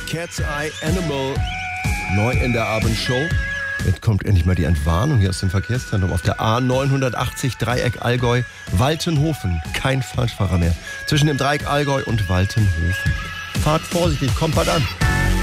Cat's Eye Animal. Neu in der Abendshow. Jetzt kommt endlich mal die Entwarnung hier aus dem Verkehrszentrum auf der A980 Dreieck Allgäu Waltenhofen. Kein Falschfahrer mehr. Zwischen dem Dreieck Allgäu und Waltenhofen. Fahrt vorsichtig, kommt bald an.